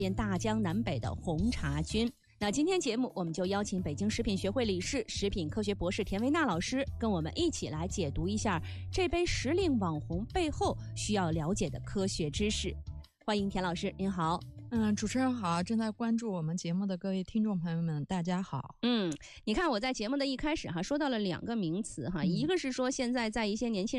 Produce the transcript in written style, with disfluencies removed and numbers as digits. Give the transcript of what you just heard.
遍大江南北的红茶菌。那今天节目我们就邀请北京食品学会理事、食品科学博士田维娜老师跟我们一起来解读一下这杯时令网红背后需要了解的科学知识。欢迎田老师，您好。 主持人好，正在关注我们节目的各位听众朋友们，大家好。 你看我在节目的一开始说到了2个名词一个是说现在在一些年轻